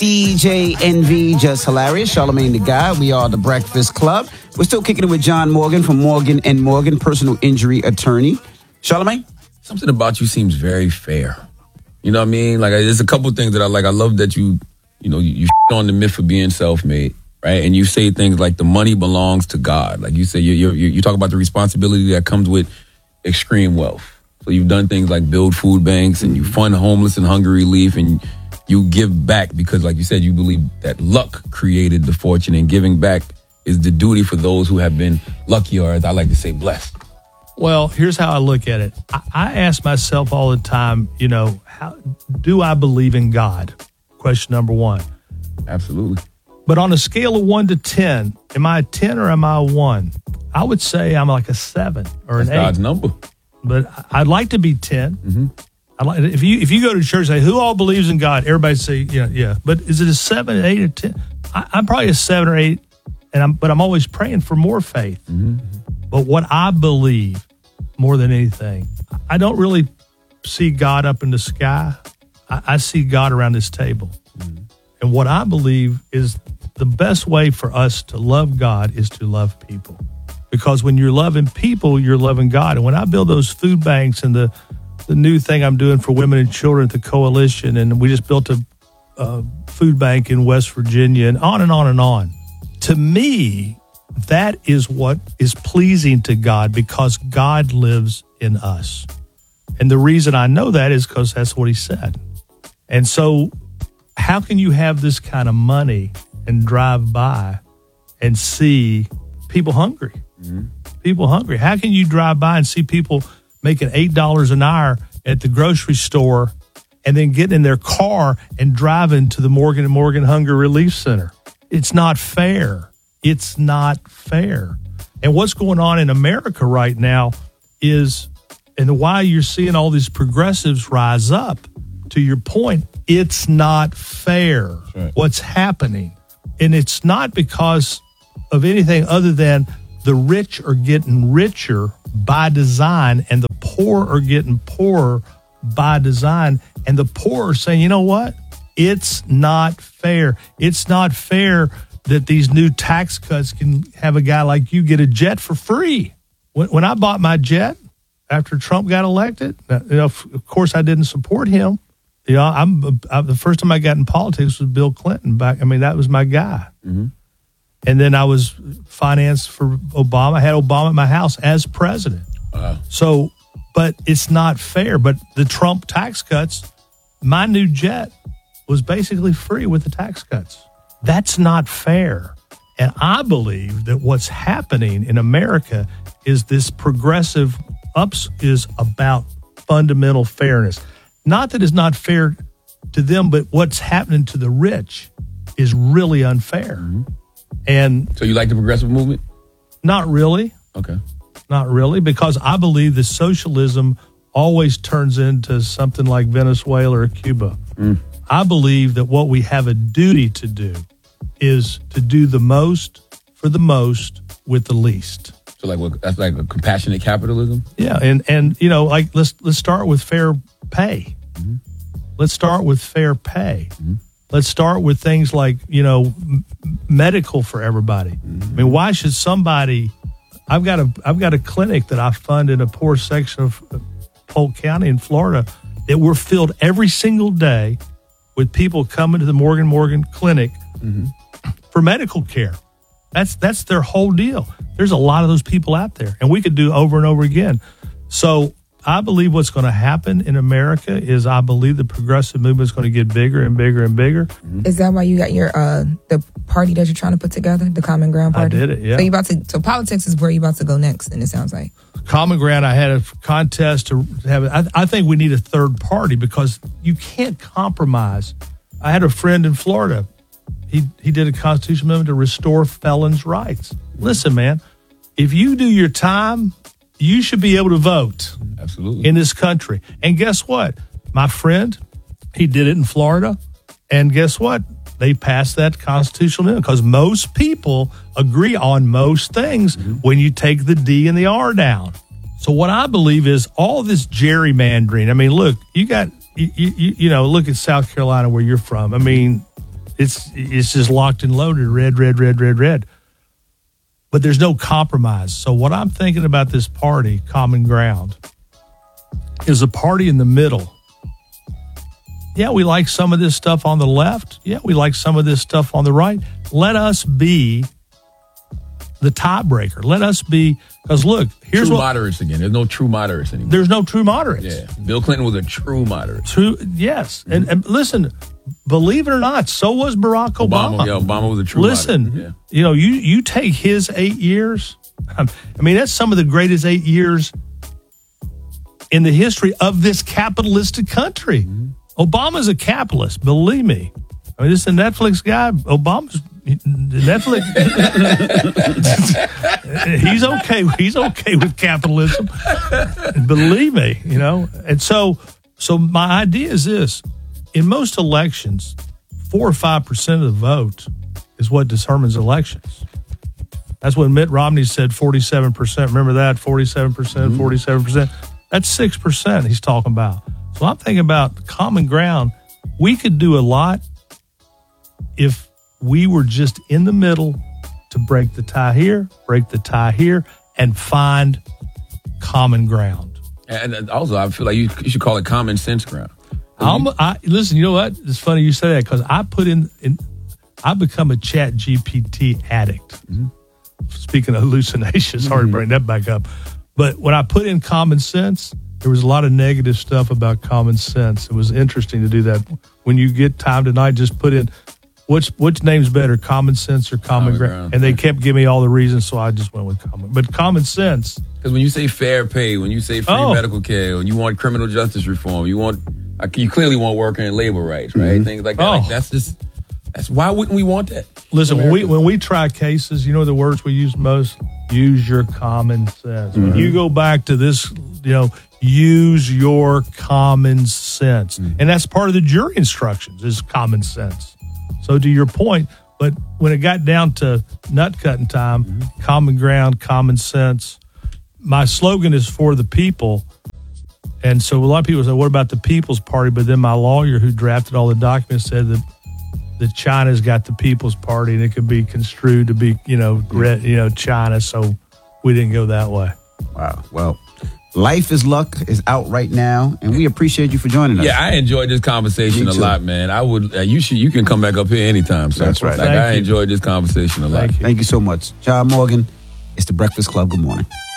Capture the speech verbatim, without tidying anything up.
D J Envy, Just Hilarious, Charlamagne the Guy. We are the Breakfast Club. We're still kicking it with John Morgan from Morgan and Morgan, personal injury attorney. Charlamagne? Something about you seems very fair. You know what I mean? Like, there's a couple things that I like. I love that you, you know, you, you shit on the myth of being self-made, right? And you say things like the money belongs to God. Like you say, you you you talk about the responsibility that comes with extreme wealth. So you've done things like build food banks and you fund homeless and hunger relief and you give back because, like you said, you believe that luck created the fortune, and giving back is the duty for those who have been lucky, or as I like to say, blessed. Well, here's how I look at it. I, I ask myself all the time, you know, how do I believe in God? Question number one. Absolutely. But on a scale of one to ten, am I a ten or am I a one? I would say I'm like a seven or That's an eight. God's number. But I'd like to be ten. Mm-hmm. I like if you if you go to church and say who all believes in God, everybody say yeah yeah. But is it a seven, eight, or ten? I, I'm probably a seven or eight, and I'm but I'm always praying for more faith. Mm-hmm. But what I believe more than anything, I don't really see God up in the sky. I, I see God around this table, mm-hmm. and what I believe is the best way for us to love God is to love people, because when you're loving people, you're loving God. And when I build those food banks and the the new thing I'm doing for women and children at the coalition, and we just built a, a food bank in West Virginia, and on and on and on. To me, that is what is pleasing to God, because God lives in us. And the reason I know that is because that's what he said. And so how can you have this kind of money and drive by and see people hungry? Mm-hmm. People hungry. How can you drive by and see people making eight dollars an hour at the grocery store and then getting in their car and driving to the Morgan and Morgan Hunger Relief Center? It's not fair. It's not fair. And what's going on in America right now is, and why you're seeing all these progressives rise up, to your point, it's not fair. Right. What's happening. And it's not because of anything other than the rich are getting richer by design, and the poor are getting poorer by design. And the poor are saying, you know what? It's not fair. It's not fair that these new tax cuts can have a guy like you get a jet for free. When, when I bought my jet after Trump got elected, you know, of course I didn't support him. You know, I'm, I, the first time I got in politics was Bill Clinton. Back, I mean, that was my guy. Mm-hmm. And then I was financed for Obama. I had Obama at my house as president. Uh, so, but it's not fair. But the Trump tax cuts, my new jet was basically free with the tax cuts. That's not fair. And I believe that what's happening in America is this progressive ups is about fundamental fairness. Not that it's not fair to them, but what's happening to the rich is really unfair. Mm-hmm. And so you like the progressive movement? Not really. Okay. Not really, because I believe that socialism always turns into something like Venezuela or Cuba. Mm. I believe that what we have a duty to do is to do the most for the most with the least. So like what, that's like a compassionate capitalism? Yeah, and and you know, like let's let's start with fair pay. Mm-hmm. Let's start with fair pay. Mm-hmm. Let's start with things like, you know, m- medical for everybody. Mm-hmm. I mean, why should somebody? I've got a I've got a clinic that I fund in a poor section of Polk County in Florida that we're filled every single day with people coming to the Morgan Morgan Clinic mm-hmm. for medical care. That's that's their whole deal. There's a lot of those people out there, and we could do over and over again. So I believe what's going to happen in America is I believe the progressive movement is going to get bigger and bigger and bigger. Is that why you got your uh, the party that you're trying to put together, the Common Ground Party? I did it, yeah. So you about to so politics is where you about to go next, and it sounds like Common Ground. I had a contest to have it. I, I think we need a third party because you can't compromise. I had a friend in Florida. He he did a constitutional amendment to restore felons' rights. Listen, man, if you do your time, you should be able to vote. Absolutely. In this country. And guess what? My friend, he did it in Florida. And guess what? They passed that constitutional amendment because most people agree on most things mm-hmm. when you take the D and the R down. So what I believe is all this gerrymandering. I mean, look, you got, you, you, you know, look at South Carolina where you're from. I mean, It's it's just locked and loaded, red, red, red, red, red. But there's no compromise. So what I'm thinking about this party, Common Ground, is a party in the middle. Yeah, we like some of this stuff on the left. Yeah, we like some of this stuff on the right. Let us be the tiebreaker. Let us be, because look, here's true what. moderates again. There's no true moderates anymore. There's no true moderates. Yeah. Bill Clinton was a true moderate. True, yes. Mm-hmm. And, and listen, believe it or not, so was Barack Obama. Obama, yeah, Obama was a true Listen, moderate. Yeah. you know, you, you take his eight years. I mean, that's some of the greatest eight years in the history of this capitalistic country. Mm-hmm. Obama's a capitalist, believe me. I mean, this is a Netflix guy. Obama's Netflix. he's okay. He's okay with capitalism. Believe me, you know. And so, so my idea is this: in most elections, four or five percent of the vote is what determines elections. That's what Mitt Romney said. Forty-seven percent. Remember that? Forty-seven percent. Forty-seven percent. That's six percent. He's talking about. So I'm thinking about common ground. We could do a lot if we were just in the middle to break the tie here, break the tie here, and find common ground. And also, I feel like you, you should call it common sense ground. I'm, I, listen, you know what? It's funny you say that because I put in, in, I become a Chat G P T addict. Mm-hmm. Speaking of hallucinations, sorry to bring that back up. But when I put in common sense, there was a lot of negative stuff about common sense. It was interesting to do that. When you get time tonight, just put in, which which name's better, common sense or common, common ground? ground? And they kept giving me all the reasons, so I just went with common. But common sense. Because when you say fair pay, when you say free oh. medical care, when you want criminal justice reform, you want, you clearly want worker and labor rights, right? Mm-hmm. Things like that. Oh. Like that's just, that's why wouldn't we want that? Listen, when we, when we try cases, you know the words we use most? Use your common sense. Mm-hmm. When you go back to this, you know, use your common sense. Mm-hmm. And that's part of the jury instructions is common sense. So to your point, but when it got down to nut cutting time, mm-hmm. common ground, common sense, my slogan is for the people. And so a lot of people say, what about the People's Party? But then my lawyer who drafted all the documents said that that China's got the People's Party and it could be construed to be, you know, red, you know, China. So we didn't go that way. Wow. Well, Life is Luck is out right now, and we appreciate you for joining us. Yeah, I enjoyed this conversation a lot, man. I would, uh, you should, you can come back up here anytime, sir. That's right. Like, Thank I you. enjoyed this conversation a lot. Thank you. Thank you so much. John Morgan, it's The Breakfast Club. Good morning.